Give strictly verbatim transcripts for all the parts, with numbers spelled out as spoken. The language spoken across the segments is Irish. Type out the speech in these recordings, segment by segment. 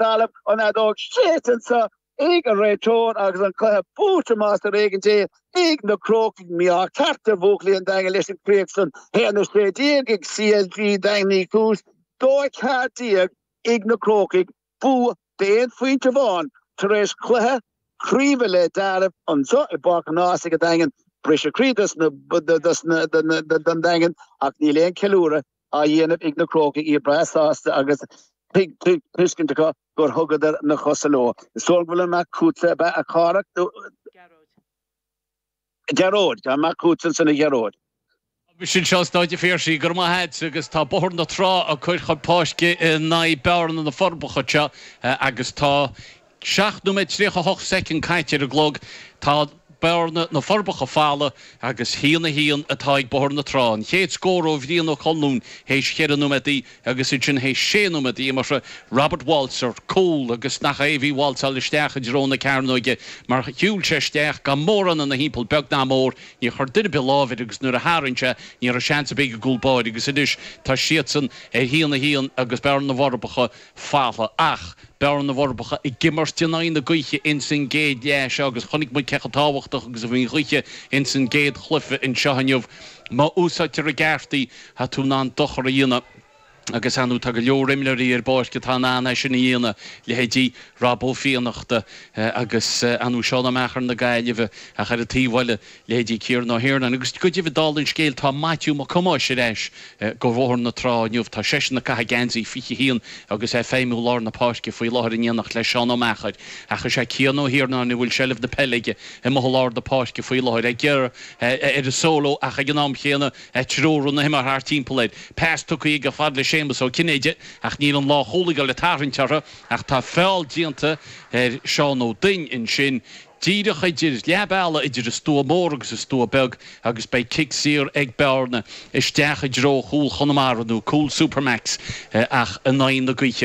talab an adog shit and so ig a return agus an club booter master ig and jay ig na croaking me a carter vocally and dang electric Creekson here no straight ig C S G dang ni coos do cartier ig na croaking boo den fuint on tres club crivele talab on so a bark nasig dangen Brisha Creedus na das na dan dangen ak ni len kelura a yen ig na croaking i brasast agus pig pig piskin to go gur hugad na chosalo so will ma kutse ba a karak Gerard ja ma kutse san Gerard sin seo stáide féirsí gur má head agus tá bohar na trá a chuir chu páisce na bearn na forbachatte agus tá seach nó trí hoch second caiite a glog tá bearna na forbacha fála agus híana híon atá ag bohar na trán. Chéad scór ó bhríon ó colún hééis chéan numadí agus i sin hééis sé numadí mar Robert Walzer, Cole agus nach éhí Walzer isteach a dróna cairnóige mar hiúil sé steach gan móran na hímpel beg ná mór ní chuir duine be lávid agus nuair a háintse ní ar a seansa bé gúlbáid agus idir tá siad san é híana híon agus bearn na forbacha fála ach bearn na forbacha i gimmartíanaí na gcuiche in sin géad leis agus chonig mu cecha táhachtach agus a bhíon gcuiche in sin géad chlufa in seohanneamh má úsáte a gceartaí ha tú ná dochar a dhéana agus anú tá go leor imleirí ar báis go tá ná sin dhéana le hédí rabó fianachta agus anú seán mechar na gaiileh a chu a tíhhaile le hédí cíar nó héirna agus go dtí dálinn scéal tá Matthew má cumá sé éis go bhór na trániuh tá sé na cai gansaí fiche híon agus é féimú lá na páisce faoi láthir iníanach le seán mechaid a chu sé cíanó hirna na bhfuil sellh de peige i mo lá de páisce faoi láthir ag ggéar ar a sóló a chu gnám chéanana tróú na himar haar timpplaid pás tu í go fad le sémas ó cinnéide ach níl an lá hólaige le táhainteara ach tá fáil díanta ar seán ó dain in sin díireach idir leabála idir a stó mór agus a stó beg agus bei kick sír ag bearna isteach idró chúl chonamarú cool Supermax ach a nain na gcuiche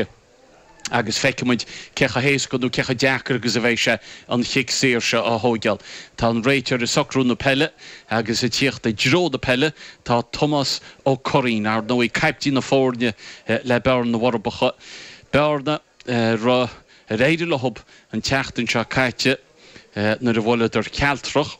agus feicimiid cecha hééis goú cecha deachar agus a bhéise an chiic séir se a hógeal. Tá an réitear i socrú na pelle agus i tíocht a dro de pelle tá Thomas ó Corín ar nó i caiptí na fórne le bearn na warbacha. Bearna ra réidir le hub an teachtain se caite na a bhile ar cealtrach.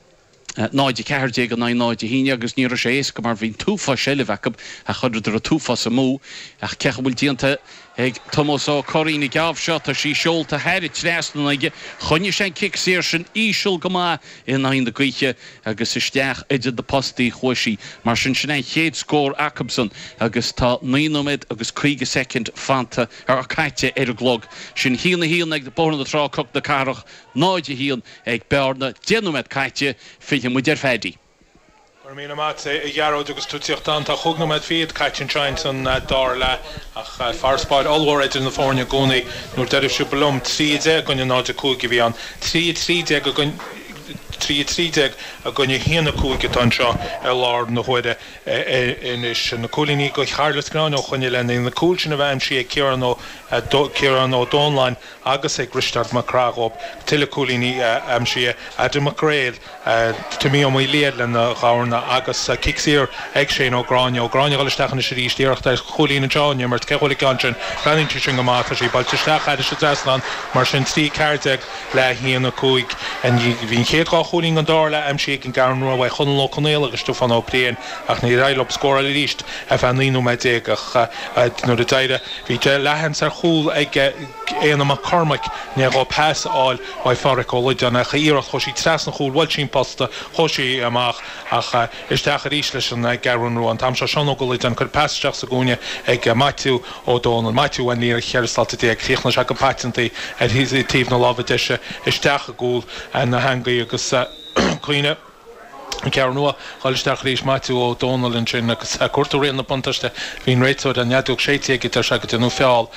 náide ceirde go na náide híine agus ní sé ééis go mar bhín túfa sellhhecab a chuidir a túfa sa mú ach cecha bhfuil díanta ag Thomas ó Corín i gabh seo tá sí seolta heirid tréasna ige chunne sé kick séir sin ísisiil go má in na de gcuiche agus isteach idir de postí chuisí mar sin sin chéad scór Acobson agus tá nínomid agus chuige second fanta ar caiite ar a glog sin híanana híon ag de bóna trá coch na carach náide híon ag bearna déanúid caiite fiche mu dear fédí. Mína mat i ghearróid agus tútíochtán tá chugnú med fiad caiitin treint an dar le ach farspáid allhór idir na fórne gcónaí nuair deidir siú blum tríide gonne náide cúige bhí an trí tríide go gon trí tríide a gonne héana cúige tan seo ar lár na chuide inis na cúlíní go charlas grán ó chunne le na cúil sin a bheim si cearan ó cearan ó dónlein agus ag Richard McCragop tiile cúlíní am si Adam McRae to mí am léad le na gána agus kicksír ag sé ó gráine ó gráine galistechan sé rí stíocht ar cholína Johnne mar ceholí gansin ranin sin go máta sí baltisteach idir se Dreasland mar sin trí ceirdeag le híana cúig an hín chéad gá cholín an dála am si an garnú bh chun lo chunéile agus stufan ó pléin ach ní railop scóra le ríist a fan líú me ag ach nó de deide hí de lehans ar chúl ag éana a Cormac ne go pass áil vai farric ó luidan a íirecht chosí tres na chúl bhil sin pasta chosí amach ach isteach a ríis leis an garúnú an tam se sean go luidan chur passteach sa gúine ag Matthew ó Donald Matthew an níar cheirsalta ag chríochna se go patentí ar hí tíh na lábh deise isteach a gúil an na hangaí agus chuoine cear nua chailisteach rééis Matthew ó Donald an sin agus cuairtúí na pontaiste hín réitú an neadúg séitií tar se go denú feáil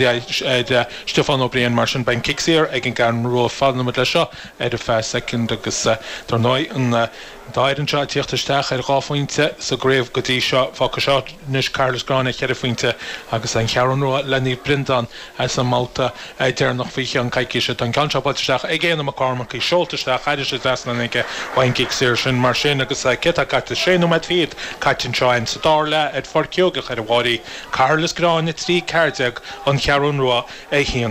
ar Stefan O'Brien mar sin ben kicksíir ag an gan ru fadna le seo ar a fe second agus tar nói an Dairan se tíochttasteach ar gáfointe sa gréibh go dtí seo fácha seo níos Carlos Grane cheir fointe agus an chearanrua lení brindan as an Malta déir nach fiche an caiiciise an ganseapáisteach ag géanam a Cormac í seoltasteach idir sé Dreasland ige bhain kicksíir sin mar sin agus ceta caiite séanú med fiad caiitin seáin sa dar le ag for ceogach ar a bháí Carlos Grane trí ceirdeag an chearanrua é híon